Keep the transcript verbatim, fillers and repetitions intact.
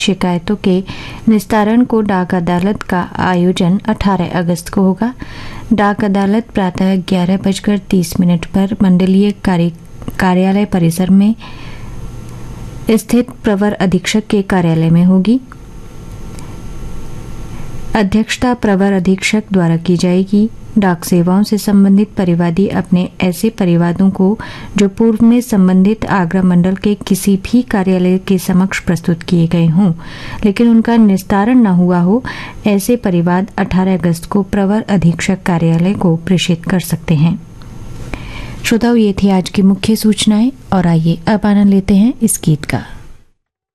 शिकायतों के निस्तारण को डाक अदालत का आयोजन अठारह अगस्त को होगा। डाक अदालत प्रातः ग्यारह बजकर तीस मिनट पर मंडलीय कार्यालय परिसर में स्थित प्रवर अधीक्षक के कार्यालय में होगी। अध्यक्षता प्रवर अधीक्षक द्वारा की जाएगी। डाक सेवाओं से संबंधित परिवादी अपने ऐसे परिवादों को जो पूर्व में संबंधित आगरा मंडल के किसी भी कार्यालय के समक्ष प्रस्तुत किए गए हों लेकिन उनका निस्तारण न हुआ हो, ऐसे परिवाद अठारह अगस्त को प्रवर अधीक्षक कार्यालय को प्रेषित कर सकते हैं। श्रोताओं, ये थी आज की मुख्य सूचनाएं और आइए अब आनंद लेते हैं इस गीत का।